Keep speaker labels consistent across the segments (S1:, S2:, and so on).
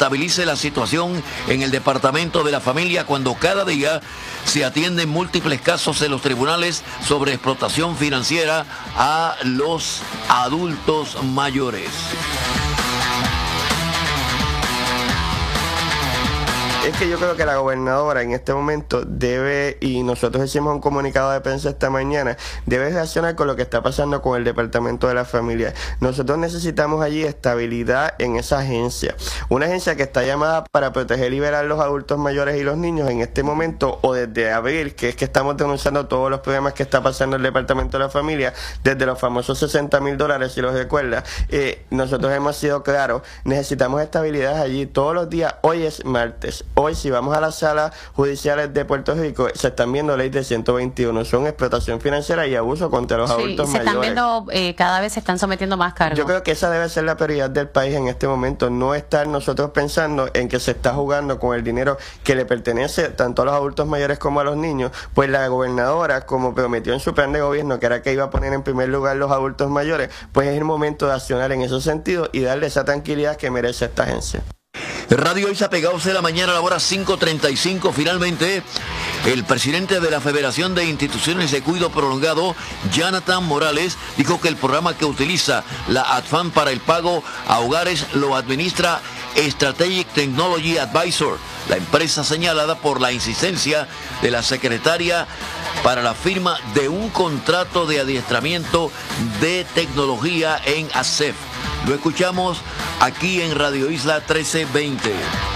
S1: estabilice la situación en el Departamento de la Familia cuando cada día se atienden múltiples casos en los tribunales sobre explotación financiera a los adultos mayores.
S2: Es que yo creo que la gobernadora en este momento debe, y nosotros hicimos un comunicado de prensa esta mañana, debe reaccionar con lo que está pasando con el Departamento de la Familia. Nosotros necesitamos allí estabilidad en esa agencia. Una agencia que está llamada para proteger y liberar a los adultos mayores y los niños en este momento, o desde abril, que es que estamos denunciando todos los problemas que está pasando el Departamento de la Familia, desde los famosos $60,000, si los recuerdas. Nosotros hemos sido claros, necesitamos estabilidad allí todos los días. Hoy es martes. Hoy, si vamos a las salas judiciales de Puerto Rico, se están viendo leyes de 121, son explotación financiera y abuso contra los adultos mayores.
S3: Se están viendo, cada vez se están sometiendo más cargos.
S2: Yo creo que esa debe ser la prioridad del país en este momento, no estar nosotros pensando en que se está jugando con el dinero que le pertenece tanto a los adultos mayores como a los niños. Pues la gobernadora, como prometió en su plan de gobierno, que era que iba a poner en primer lugar los adultos mayores, pues es el momento de accionar en ese sentido y darle esa tranquilidad que merece esta agencia.
S1: Radio Isla Pegados de la mañana a la hora 5:35. Finalmente, el presidente de la Federación de Instituciones de Cuidado Prolongado, Jonathan Morales, dijo que el programa que utiliza la ADFAN para el pago a hogares lo administra Strategic Technology Advisor, la empresa señalada por la insistencia de la secretaria para la firma de un contrato de adiestramiento de tecnología en ASEF. Lo escuchamos aquí en Radio Isla 1320.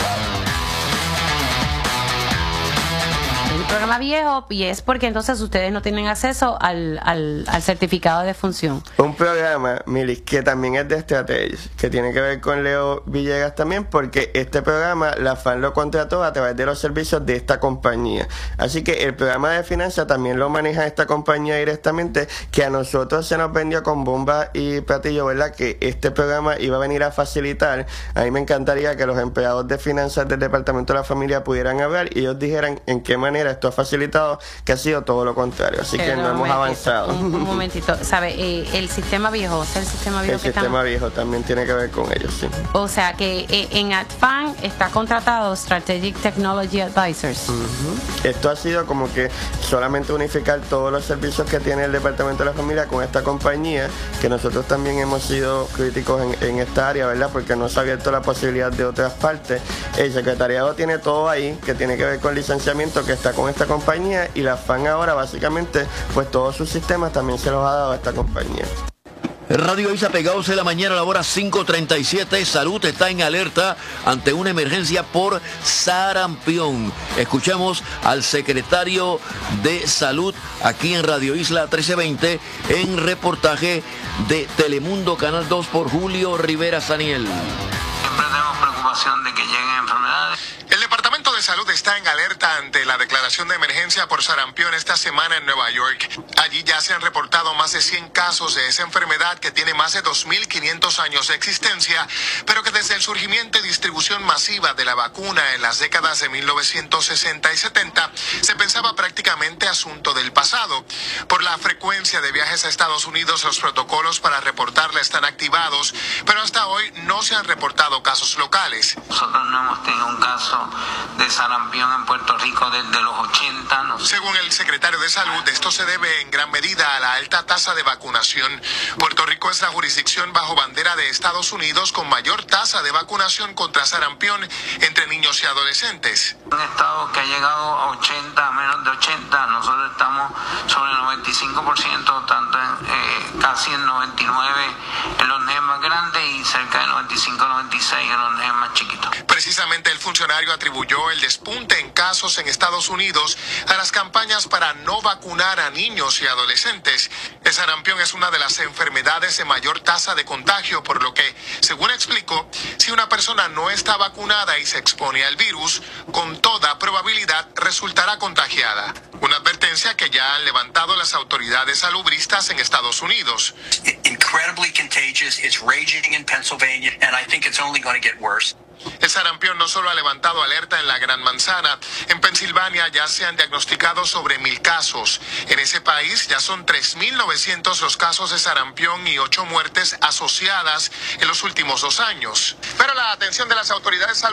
S3: El programa viejo, y es porque entonces ustedes no tienen acceso al certificado de función.
S2: Un programa, Milis, que también es de Strategies, que tiene que ver con Leo Villegas también, porque este programa la FAN lo contrató a través de los servicios de esta compañía. Así que el programa de finanzas también lo maneja esta compañía directamente, que a nosotros se nos vendió con bomba y platillo, ¿verdad? Que este programa iba a venir a facilitar. A mí me encantaría que los empleados de finanzas del Departamento de la Familia pudieran hablar y ellos dijeran en qué manera esto ha facilitado, que ha sido todo lo contrario, así que no hemos avanzado.
S3: Un momentito, ¿sabe? El sistema viejo, el sistema viejo,
S2: viejo también tiene que ver con ellos, sí.
S3: O sea que en ADFAN está contratado Strategic Technology Advisors.
S2: Esto ha sido como que solamente unificar todos los servicios que tiene el Departamento de la Familia con esta compañía, que nosotros también hemos sido críticos en esta área, ¿verdad? Porque no se ha abierto la posibilidad de otras partes. El secretariado tiene todo ahí, que tiene que ver con licenciamiento, que está con esta compañía, y la FAN ahora básicamente pues todos sus sistemas también se los ha dado a esta compañía.
S1: Radio Isla Pegados de la mañana a la hora 5:37. Salud está en alerta ante una emergencia por sarampión. Escuchamos al secretario de Salud aquí en Radio Isla 1320 en reportaje de Telemundo Canal 2 por Julio Rivera Saniel.
S4: Siempre tenemos preocupación de que lleguen enfermedades. El Departamento de Salud está en alerta ante la declaración de emergencia por sarampión esta semana en Nueva York. Allí ya se han reportado más de 100 casos de esa enfermedad que tiene más de 2.500 años de existencia, pero que desde el surgimiento y distribución masiva de la vacuna en las décadas de 1960 y 70 se pensaba prácticamente asunto del pasado. Por la frecuencia de viajes a Estados Unidos, los protocolos para reportarla están activados, pero hasta hoy no se han reportado casos locales.
S5: Nosotros no hemos tenido un caso de sarampión en Puerto Rico desde los 80. No sé.
S4: Según el secretario de Salud, esto se debe en gran medida a la alta tasa de vacunación. Puerto Rico es la jurisdicción bajo bandera de Estados Unidos con mayor tasa de vacunación contra sarampión entre niños y adolescentes.
S5: Un estado que ha llegado a 80, a menos de 80, nosotros estamos sobre el 95%, tanto en casi el 99% en los nenes más grandes y cerca del 95-96% en los nenes más chiquitos.
S4: Precisamente el funcionario atribuyó el despunte en casos en Estados Unidos a las campañas para no vacunar a niños y adolescentes. El sarampión es una de las enfermedades de mayor tasa de contagio, por lo que, según explicó, si una persona no está vacunada y se expone al virus, con toda probabilidad resultará contagiada. Una advertencia que ya han levantado las autoridades salubristas en Estados Unidos.
S6: Incredibly contagious. It's raging in Pennsylvania, and I think it's only going to get worse.
S4: El sarampión no solo ha levantado alerta en la Gran Manzana, en Pensilvania ya se han diagnosticado sobre 1,000 casos. En ese país ya son 3.900 los casos de sarampión y 8 muertes asociadas en los últimos 2 años. Pero la atención de las autoridades